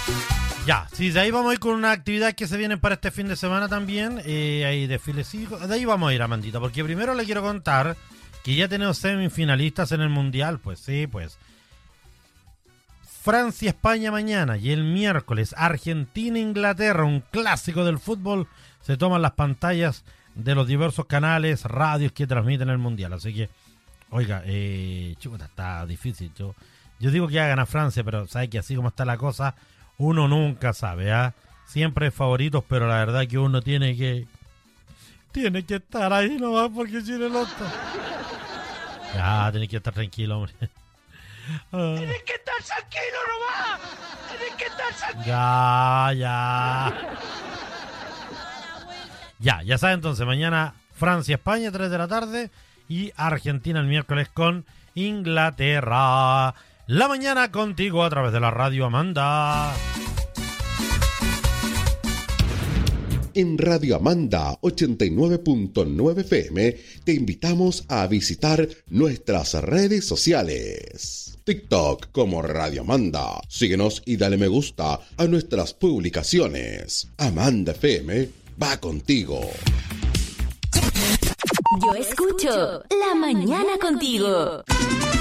Ya, sí, de ahí vamos a ir con una actividad que se viene para este fin de semana también. Hay desfiles, sí, de ahí vamos a ir, Amandita, porque primero le quiero contar que ya tenemos semifinalistas en el Mundial, pues sí, pues. Francia-España mañana y el miércoles Argentina-Inglaterra, un clásico del fútbol, se toman las pantallas de los diversos canales, radios que transmiten el Mundial. Así que, oiga, chuta, está difícil. Yo digo que ya gana Francia, pero sabe que así como está la cosa, uno nunca sabe, ¿ah? Siempre hay favoritos, pero la verdad que uno tiene que estar ahí nomás porque si no el otro. Ya, tiene que estar tranquilo, hombre. Tienes que estar tranquilo nomás. Tienes que estar tranquilo. Ya sabe entonces, mañana Francia-España, 3 de la tarde, y Argentina el miércoles con Inglaterra. La mañana contigo a través de la radio, Amanda. En Radio Amanda 89.9 FM te invitamos a visitar nuestras redes sociales. TikTok como Radio Amanda. Síguenos y dale me gusta a nuestras publicaciones. Amanda FM va contigo. Yo escucho La Mañana Contigo.